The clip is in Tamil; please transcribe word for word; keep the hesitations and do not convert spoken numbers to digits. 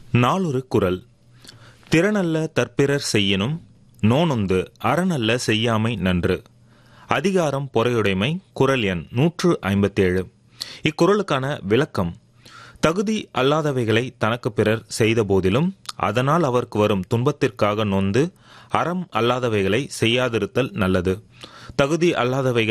நாளொரு குறள். திறனல்ல தற்பிறர் செய்யினும் நோனொந்து அறனல்ல செய்யாமை நன்று. அதிகாரம் பொறையுடைமை. குறள் எண் நூற்று ஐம்பத்தேழு. இக்குறளுக்கான விளக்கம்: தகுதி அல்லாதவைகளை தனக்கு பிறர் செய்த போதிலும் அதனால் அவருக்கு வரும் துன்பத்திற்காக நொந்து அறம் அல்லாதவைகளை செய்யாதிருத்தல் நல்லது. தகுதி அல்லாதவைகள்